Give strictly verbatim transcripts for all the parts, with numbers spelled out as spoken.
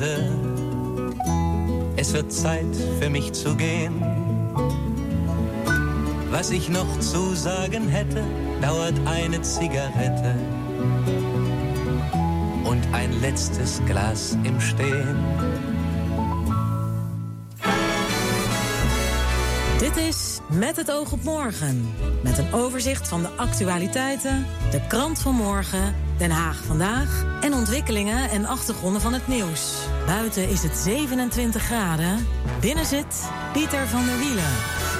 Es wird Zeit für mich zu gehen. Was ich noch zu sagen hätte, dauert eine Zigarette und ein letztes Glas im Stehen. Dit is Met het oog op morgen. Met een overzicht van de actualiteiten, de krant van morgen, Den Haag vandaag en ontwikkelingen en achtergronden van het nieuws. Buiten is het zevenentwintig graden. Binnen zit Pieter van der Wielen.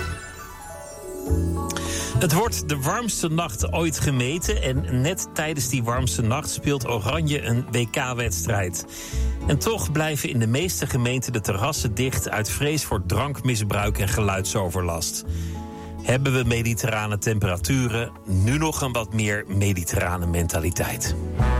Het wordt de warmste nacht ooit gemeten en net tijdens die warmste nacht speelt Oranje een W K-wedstrijd. En toch blijven in de meeste gemeenten de terrassen dicht uit vrees voor drankmisbruik en geluidsoverlast. Hebben we mediterrane temperaturen, nu nog een wat meer mediterrane mentaliteit.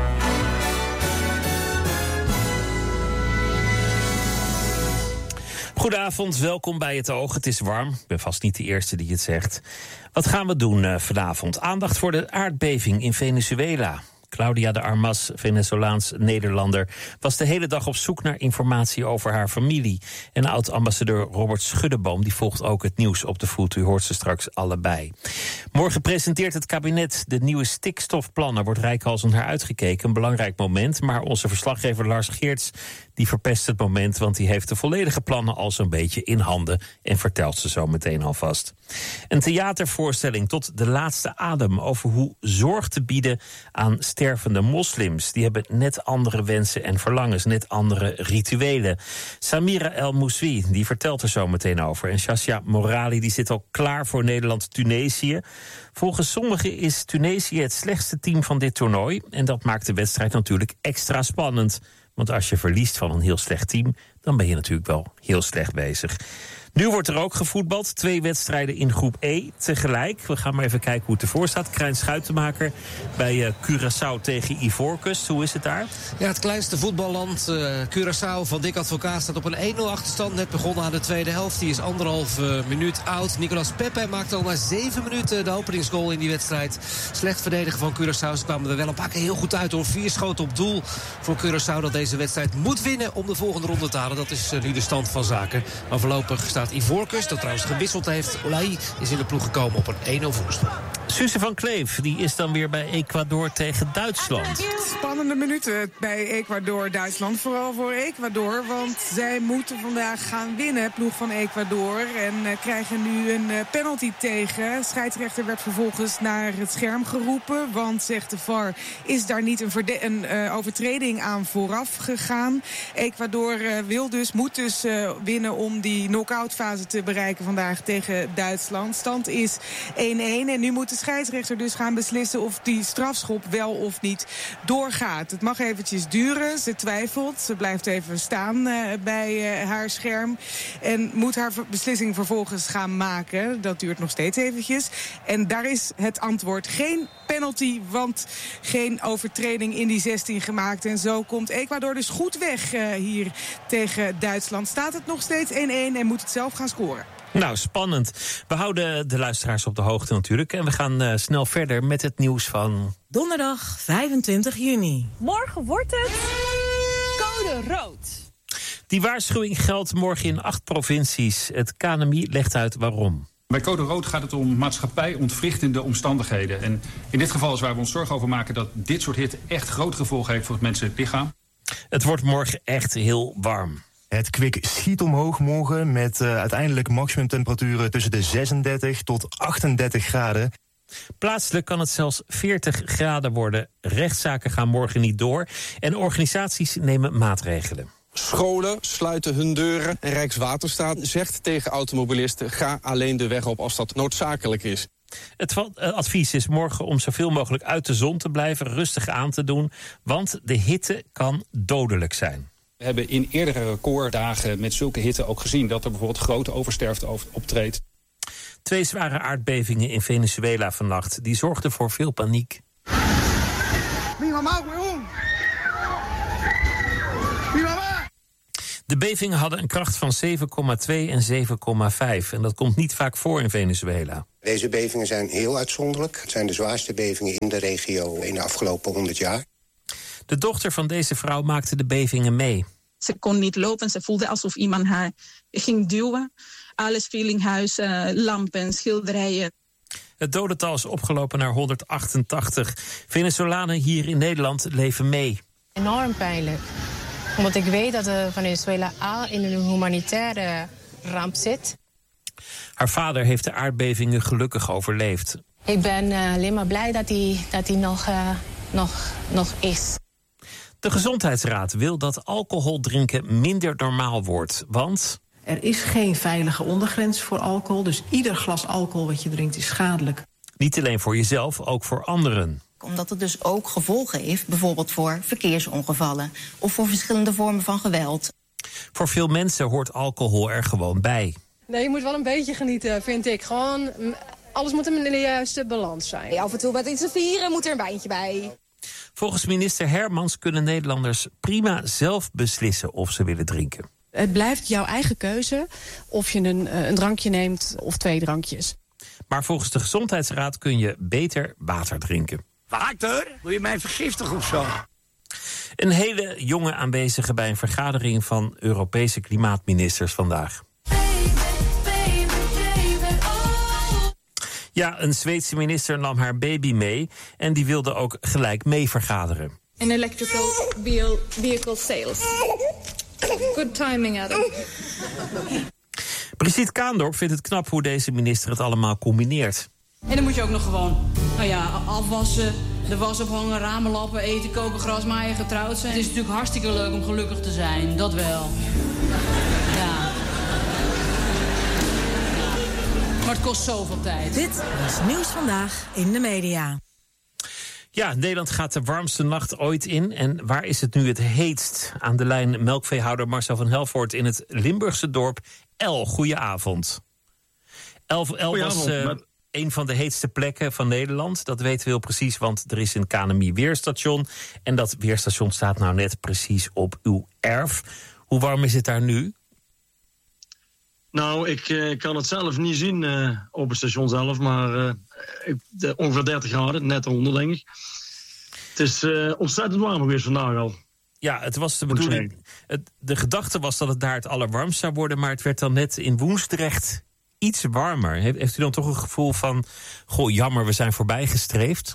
Goedenavond, welkom bij Het Oog. Het is warm, ik ben vast niet de eerste die het zegt. Wat gaan we doen uh, vanavond? Aandacht voor de aardbeving in Venezuela. Claudia de Armas, Venezolaans-Nederlander, was de hele dag op zoek naar informatie over haar familie. En oud-ambassadeur Robert Schuddeboom die volgt ook het nieuws op de voet. U hoort ze straks allebei. Morgen presenteert het kabinet de nieuwe stikstofplannen. Wordt reikhalzend naar uitgekeken, een belangrijk moment. Maar onze verslaggever Lars Geerts die verpest het moment, want die heeft de volledige plannen al zo'n beetje in handen en vertelt ze zo meteen alvast. Een theatervoorstelling tot de laatste adem over hoe zorg te bieden aan stervende moslims. Die hebben net andere wensen en verlangens, net andere rituelen. Samira El Mouswi, die vertelt er zo meteen over. En Shasha Morali, die zit al klaar voor Nederland-Tunesië. Volgens sommigen is Tunesië het slechtste team van dit toernooi. En dat maakt de wedstrijd natuurlijk extra spannend. Want als je verliest van een heel slecht team, dan ben je natuurlijk wel heel slecht bezig. Nu wordt er ook gevoetbald. Twee wedstrijden in groep E tegelijk. We gaan maar even kijken hoe het ervoor staat. Krijn Schuitenmaker bij uh, Curaçao tegen Ivoorkust. Hoe is het daar? Ja, het kleinste voetballand, uh, Curaçao van Dick Advocaat, staat op een één nul achterstand. Net begonnen aan de tweede helft. Die is anderhalf uh, minuut oud. Nicolas Pepe maakte al na zeven minuten de openingsgoal in die wedstrijd. Slecht verdedigen van Curaçao. Ze kwamen er wel een paar keer heel goed uit door vier schoten op doel voor Curaçao, dat deze wedstrijd moet winnen om de volgende ronde te halen. Dat is uh, nu de stand van zaken. Maar voorlopig staat Ivoorkust, dat trouwens gewisseld heeft. Olaï is in de ploeg gekomen op een één nul voorsprong. Suze van Kleef, die is dan weer bij Ecuador tegen Duitsland. Spannende minuten bij Ecuador-Duitsland. Vooral voor Ecuador, want zij moeten vandaag gaan winnen, ploeg van Ecuador. En uh, krijgen nu een uh, penalty tegen. Scheidsrechter werd vervolgens naar het scherm geroepen. Want, zegt de V A R, is daar niet een, verde- een uh, overtreding aan vooraf gegaan. Ecuador uh, wil dus, moet dus uh, winnen om die knock-out fase te bereiken vandaag tegen Duitsland. Stand is één één en nu moet de scheidsrechter dus gaan beslissen of die strafschop wel of niet doorgaat. Het mag eventjes duren, ze twijfelt, ze blijft even staan uh, bij uh, haar scherm en moet haar beslissing vervolgens gaan maken. Dat duurt nog steeds eventjes. En daar is het antwoord geen penalty, want geen overtreding in die zestien gemaakt. En zo komt Ecuador dus goed weg uh, hier tegen Duitsland. Staat het nog steeds één één en moet het zelf gaan scoren. Nou, spannend. We houden de luisteraars op de hoogte natuurlijk. En we gaan uh, snel verder met het nieuws van donderdag vijfentwintig juni. Morgen wordt het code rood. Die waarschuwing geldt morgen in acht provincies. Het K N M I legt uit waarom. Bij code rood gaat het om maatschappij-ontwrichtende omstandigheden. En in dit geval is waar we ons zorgen over maken dat dit soort hitte echt groot gevolgen heeft voor het menselijk lichaam. Het wordt morgen echt heel warm. Het kwik schiet omhoog morgen met uh, uiteindelijk maximumtemperaturen tussen de zesendertig tot achtendertig graden. Plaatselijk kan het zelfs veertig graden worden. Rechtszaken gaan morgen niet door en organisaties nemen maatregelen. Scholen sluiten hun deuren en Rijkswaterstaat zegt tegen automobilisten: ga alleen de weg op als dat noodzakelijk is. Het advies is morgen om zoveel mogelijk uit de zon te blijven, rustig aan te doen, want de hitte kan dodelijk zijn. We hebben in eerdere recorddagen met zulke hitte ook gezien dat er bijvoorbeeld grote oversterfte optreedt. Twee zware aardbevingen in Venezuela vannacht, die zorgden voor veel paniek. De bevingen hadden een kracht van zeven komma twee en zeven komma vijf. En dat komt niet vaak voor in Venezuela. Deze bevingen zijn heel uitzonderlijk. Het zijn de zwaarste bevingen in de regio in de afgelopen honderd jaar. De dochter van deze vrouw maakte de bevingen mee. Ze kon niet lopen. Ze voelde alsof iemand haar ging duwen. Alles viel in huis, uh, lampen, schilderijen. Het dodental is opgelopen naar honderdachtentachtig. Venezolanen hier in Nederland leven mee. Enorm pijnlijk. Omdat ik weet dat uh, Venezuela al in een humanitaire ramp zit. Haar vader heeft de aardbevingen gelukkig overleefd. Ik ben uh, alleen maar blij dat hij, dat hij nog, uh, nog, nog is. De Gezondheidsraad wil dat alcohol drinken minder normaal wordt, want... Er is geen veilige ondergrens voor alcohol, dus ieder glas alcohol wat je drinkt is schadelijk. Niet alleen voor jezelf, ook voor anderen. Omdat het dus ook gevolgen heeft, bijvoorbeeld voor verkeersongevallen of voor verschillende vormen van geweld. Voor veel mensen hoort alcohol er gewoon bij. Nee, je moet wel een beetje genieten, vind ik. Gewoon, alles moet in de juiste balans zijn. Ja, af en toe met iets te vieren moet er een wijntje bij. Volgens minister Hermans kunnen Nederlanders prima zelf beslissen of ze willen drinken. Het blijft jouw eigen keuze of je een, een drankje neemt of twee drankjes. Maar volgens de Gezondheidsraad kun je beter water drinken. Water? Wil je mij vergiftigen of zo? Een hele jonge aanwezige bij een vergadering van Europese klimaatministers vandaag. Ja, een Zweedse minister nam haar baby mee en die wilde ook gelijk mee vergaderen. In electrical vehicle sales. Good timing, Adam. Brigitte Kaandorp vindt het knap hoe deze minister het allemaal combineert. En dan moet je ook nog gewoon, nou ja, afwassen, de was ophangen, ramen lappen, eten, koken, gras maaien, getrouwd zijn. Het is natuurlijk hartstikke leuk om gelukkig te zijn, dat wel. Ja. Maar het kost zoveel tijd. Dit is Nieuws Vandaag in de media. Ja, Nederland gaat de warmste nacht ooit in. En waar is het nu het heetst? Aan de lijn melkveehouder Marcel van Helvoort in het Limburgse dorp El. Goedenavond. El, El was uh, met... een van de heetste plekken van Nederland. Dat weten we heel precies, want er is een K N M I-weerstation. En dat weerstation staat nou net precies op uw erf. Hoe warm is het daar nu? Nou, ik uh, kan het zelf niet zien uh, op het station zelf, maar uh, de, ongeveer dertig graden, net eronder denk ik. Het is uh, ontzettend warm geweest vandaag al. Ja, het was de bedoeling. Het, de gedachte was dat het daar het allerwarmst zou worden, maar het werd dan net in Woensdrecht iets warmer. He, heeft u dan toch een gevoel van, goh, jammer, we zijn voorbijgestreefd?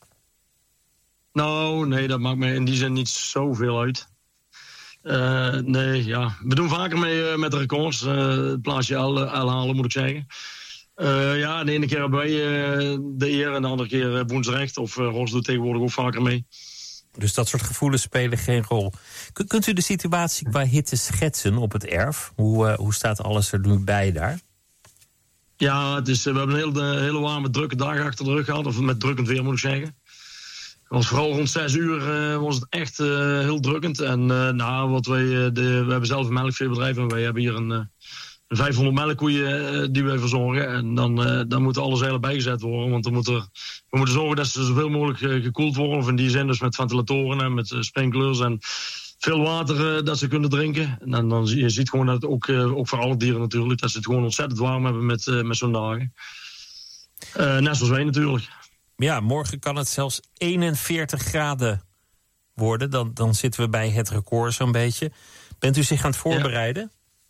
Nou, nee, dat maakt me in die zin niet zoveel uit. Uh, nee, ja. We doen vaker mee uh, met de records. Uh, het plaatsje L, L halen, moet ik zeggen. Uh, ja, de ene keer hebben wij uh, de eer en de andere keer uh, Woensdrecht. Of uh, Ros doet tegenwoordig ook vaker mee. Dus dat soort gevoelens spelen geen rol. K- kunt u de situatie qua hitte schetsen op het erf? Hoe, uh, hoe staat alles er nu bij daar? Ja, het is, uh, we hebben een hele, hele warme, drukke dag achter de rug gehad. Of met drukkend weer, moet ik zeggen. Was vooral rond zes uur uh, was het echt uh, heel drukkend. En uh, nou, wat wij, uh, de, we hebben zelf een melkveebedrijf en wij hebben hier een, uh, een vijfhonderd melkkoeien uh, die wij verzorgen. En dan, uh, dan moet alles heel bijgezet worden. Want dan moet er, we moeten zorgen dat ze zoveel mogelijk uh, gekoeld worden. Of in die zin dus met ventilatoren en met uh, sprinklers en veel water uh, dat ze kunnen drinken. En dan, dan je ziet gewoon dat het ook, uh, ook voor alle dieren natuurlijk, dat ze het gewoon ontzettend warm hebben met, uh, met zo'n dagen. Uh, net zoals wij natuurlijk. Ja, morgen kan het zelfs eenenveertig graden worden. Dan, dan zitten we bij het record zo'n beetje. Bent u zich aan het voorbereiden?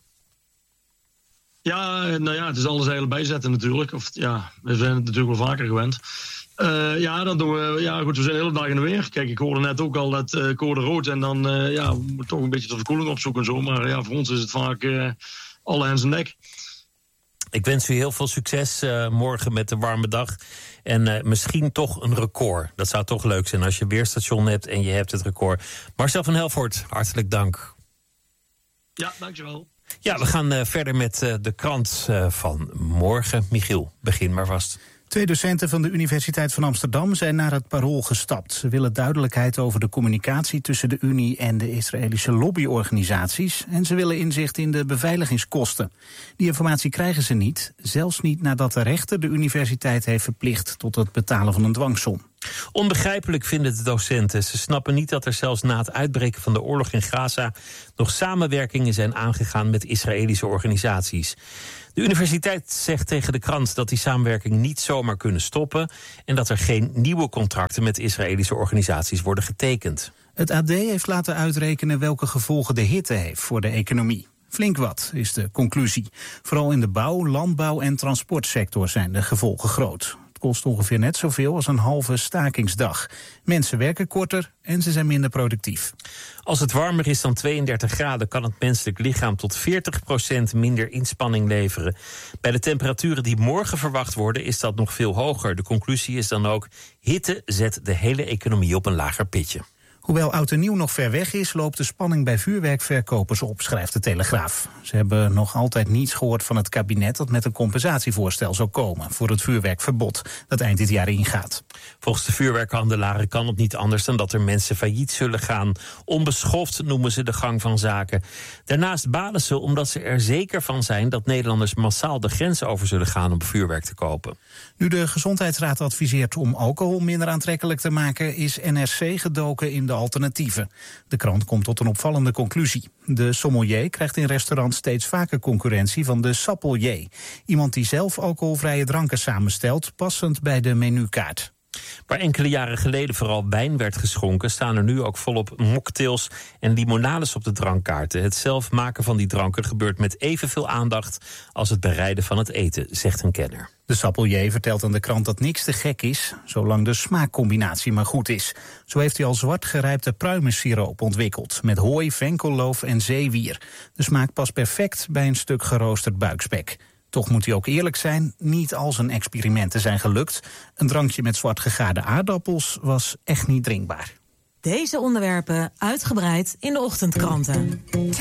Ja, ja nou ja, het is alles heel bijzetten natuurlijk. Of, ja, we zijn het natuurlijk wel vaker gewend. Uh, ja, dan doen we, ja, goed, we zijn de hele dag in de weer. Kijk, ik hoorde net ook al dat uh, code rood. En dan uh, ja, we moeten toch een beetje de verkoeling opzoeken en zo. Maar ja, voor ons is het vaak uh, alle hens en dek. Ik wens u heel veel succes uh, morgen met de warme dag. En uh, misschien toch een record. Dat zou toch leuk zijn als je een weerstation hebt en je hebt het record. Marcel van Helvoort, hartelijk dank. Ja, dankjewel. Ja, we gaan uh, verder met uh, de krant uh, van morgen. Michiel, begin maar vast. Twee docenten van de Universiteit van Amsterdam zijn naar het Parool gestapt. Ze willen duidelijkheid over de communicatie tussen de Unie en de Israëlische lobbyorganisaties. En ze willen inzicht in de beveiligingskosten. Die informatie krijgen ze niet, zelfs niet nadat de rechter de universiteit heeft verplicht tot het betalen van een dwangsom. Onbegrijpelijk vinden de docenten. Ze snappen niet dat er zelfs na het uitbreken van de oorlog in Gaza nog samenwerkingen zijn aangegaan met Israëlische organisaties. De universiteit zegt tegen de krant dat die samenwerking niet zomaar kunnen stoppen en dat er geen nieuwe contracten met Israëlische organisaties worden getekend. Het A D heeft laten uitrekenen welke gevolgen de hitte heeft voor de economie. Flink wat, is de conclusie. Vooral in de bouw, landbouw en transportsector zijn de gevolgen groot. Het kost ongeveer net zoveel als een halve stakingsdag. Mensen werken korter en ze zijn minder productief. Als het warmer is dan tweeëndertig graden... kan het menselijk lichaam tot veertig procent minder inspanning leveren. Bij de temperaturen die morgen verwacht worden is dat nog veel hoger. De conclusie is dan ook: hitte zet de hele economie op een lager pitje. Hoewel oud en nieuw nog ver weg is, loopt de spanning bij vuurwerkverkopers op, schrijft de Telegraaf. Ze hebben nog altijd niets gehoord van het kabinet dat met een compensatievoorstel zou komen voor het vuurwerkverbod dat eind dit jaar ingaat. Volgens de vuurwerkhandelaren kan het niet anders dan dat er mensen failliet zullen gaan. Onbeschoft noemen ze de gang van zaken. Daarnaast balen ze omdat ze er zeker van zijn dat Nederlanders massaal de grens over zullen gaan om vuurwerk te kopen. Nu de Gezondheidsraad adviseert om alcohol minder aantrekkelijk te maken, is N R C gedoken in de alternatieven. De krant komt tot een opvallende conclusie. De sommelier krijgt in restaurants steeds vaker concurrentie van de sappelier. Iemand die zelf alcoholvrije dranken samenstelt, passend bij de menukaart. Waar enkele jaren geleden vooral wijn werd geschonken, staan er nu ook volop mocktails en limonades op de drankkaarten. Het zelf maken van die dranken gebeurt met evenveel aandacht als het bereiden van het eten, zegt een kenner. De sappelier vertelt aan de krant dat niks te gek is, zolang de smaakcombinatie maar goed is. Zo heeft hij al zwart gerijpte pruimensiroop ontwikkeld, met hooi, venkelloof en zeewier. De smaak past perfect bij een stuk geroosterd buikspek. Toch moet hij ook eerlijk zijn, niet al zijn experimenten zijn gelukt. Een drankje met zwart gegaarde aardappels was echt niet drinkbaar. Deze onderwerpen uitgebreid in de ochtendkranten.